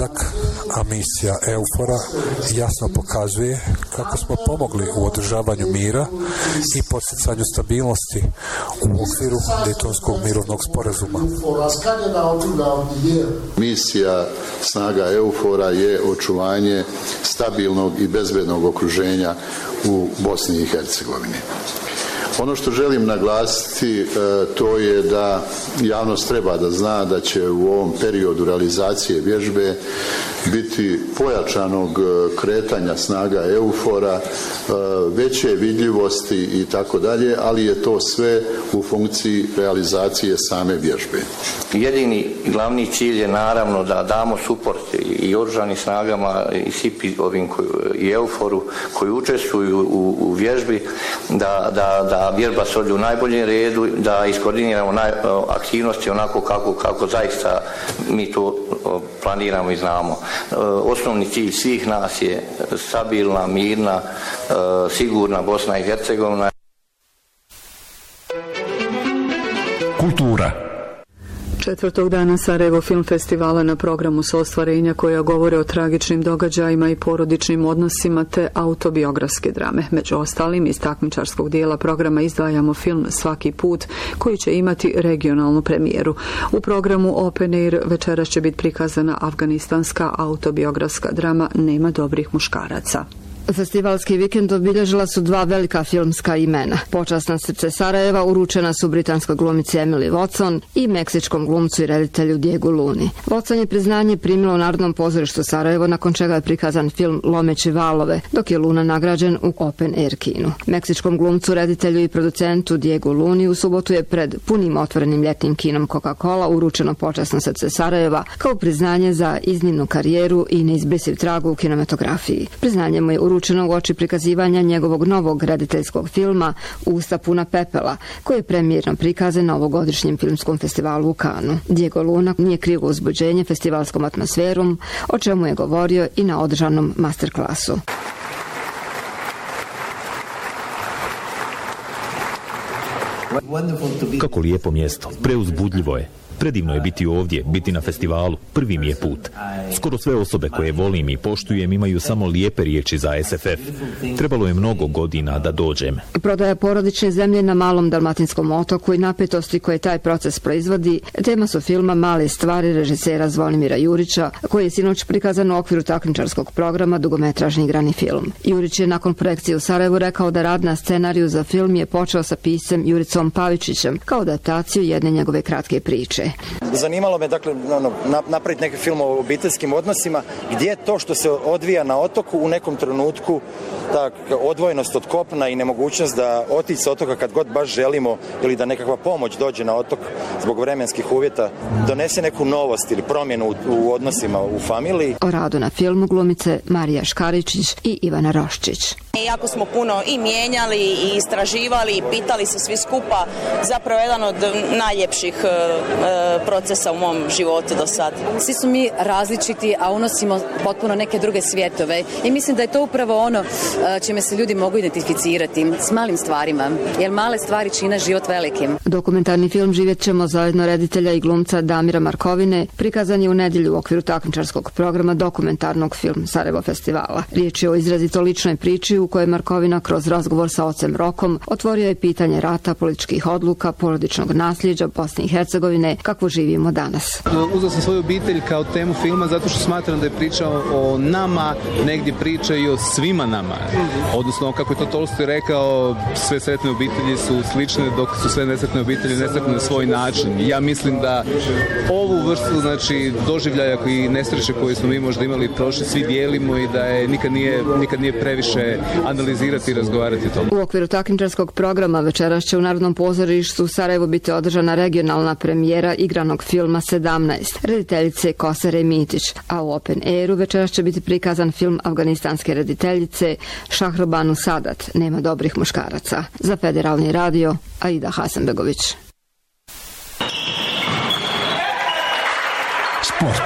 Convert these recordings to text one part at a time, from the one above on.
A misija EUFOR-a jasno pokazuje kako smo pomogli u održavanju mira i podsticanju stabilnosti u okviru Dejtonskog mirovnog sporazuma. Misija snaga EUFOR-a je očuvanje stabilnog i bezbednog okruženja u Bosni i Hercegovini. Ono što želim naglasiti to je da javnost treba da zna da će u ovom periodu realizacije vježbe biti pojačanog kretanja snaga EUFOR-a, veće vidljivosti i tako dalje, ali je to sve u funkciji realizacije same vježbe. Jedini glavni cilj je naravno da damo suport i oružanim snagama i SIPI i EUFOR-u koji učestvuju u vježbi, da vježba se odvija u najboljem redu, da iskoordiniramo aktivnosti onako kako zaista mi to planiramo i znamo. Osnovni cilj svih nas je stabilna, mirna, sigurna Bosna i Hercegovina. Kultura. Četvrtog dana Sarajevo film festivala na programu su ostvarenja koja govore o tragičnim događajima i porodičnim odnosima te autobiografske drame. Među ostalim iz takmičarskog dijela programa izdvajamo film Svaki put koji će imati regionalnu premijeru. U programu Open Air večeras će biti prikazana afganistanska autobiografska drama Nema dobrih muškaraca. Festivalski vikend obilježila su dva velika filmska imena. Počasna srce Sarajeva uručena su britanskoj glumici Emily Watson i meksičkom glumcu i reditelju Diegu Luni. Watson je priznanje primila u Narodnom pozorištu Sarajevo, nakon čega je prikazan film Lomeći valove, dok je Luna nagrađen u Open Air kinu. Meksičkom glumcu, reditelju i producentu Diegu Luni u subotu je pred punim otvorenim ljetnim kinom Coca-Cola uručeno počasno srce Sarajeva kao priznanje za iznimnu karijeru i neizbrisiv trag u kinematografiji. Priznanje mu je uručeno u oči prikazivanja njegovog novog rediteljskog filma Usta puna pepela, koji je premijerno prikazan na ovogodišnjem filmskom festivalu u Kanu. Diego Luna nije krivo uzbuđenje festivalskom atmosferom, o čemu je govorio i na održanom masterklasu. Kako lijepo mjesto, preuzbudljivo je. Predivno je biti ovdje, biti na festivalu, prvi mi je put. Skoro sve osobe koje volim i poštujem imaju samo lijepe riječi za SFF. Trebalo je mnogo godina da dođem. Prodaja porodične zemlje na malom dalmatinskom otoku i napetosti koje taj proces proizvodi, tema su filma Male stvari režisera Zvonimira Jurića, koji je sinoć prikazan u okviru takmičarskog programa dugometražni igrani film. Jurić je nakon projekcije u Sarajevu rekao da rad na scenariju za film je počeo sa piscem Juricom Pavičićem kao adaptaciju jedne njegove kratke priče. Zanimalo me napraviti neki film o obiteljskim odnosima gdje je to što se odvija na otoku u nekom trenutku ta odvojenost od kopna i nemogućnost da otići sa otoka kad god baš želimo ili da nekakva pomoć dođe na otok zbog vremenskih uvjeta donese neku novost ili promjenu u odnosima u familiji. O radu na filmu glumice Marija Škaričić i Ivana Roščić. Jako smo puno i mijenjali i istraživali i pitali se svi skupa, zapravo jedan od najljepših procesa u mom životu do sad. Svi su mi različiti, a unosimo potpuno neke druge svjetove i mislim da je to upravo ono čime se ljudi mogu identificirati s malim stvarima, jer male stvari čine život velikim. Dokumentarni film Živjet ćemo zajedno reditelja i glumca Damira Markovine prikazan je u nedjelju u okviru takmičarskog programa dokumentarnog film Sarajevo festivala. Riječ je o izrazito ličnoj priči u kojoj Markovina kroz razgovor sa ocem Rokom otvorio je pitanje rata, političkih odluka, porodičnog nasljeđa Bosne i Hercegovine, kako živimo danas. Uzeo sam svoju obitelj kao temu filma zato što smatram da je priča o nama, negdje priča i o svima nama. Odnosno, kako je to Tolstoj rekao, sve sretne obitelji su slične, dok su sve nesretne obitelji nesretne na svoj način. Ja mislim da ovu vrstu, doživljaja i nesreće koje smo mi možda imali prošli, svi dijelimo i da je nikad nije previše analizirati i razgovarati o tom. U okviru takmičarskog programa večeras će u Narodnom pozorištu Sarajevo biti održana regionalna premijera igranog filma 17, rediteljice Kosare Mitić, a u Open Airu večeras će biti prikazan film afganistanske rediteljice Šahrobanu Sadat, Nema dobrih muškaraca. Za Federalni radio, Aida Hasanbegović. Sport.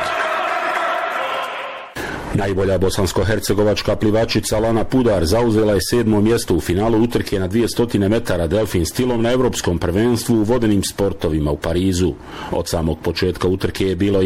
Najbolja bosansko-hercegovačka plivačica Lana Pudar zauzela je 7. mjesto u finalu utrke na 200 metara delfin stilom na Evropskom prvenstvu u vodenim sportovima u Parizu. Od samog početka utrke je bilo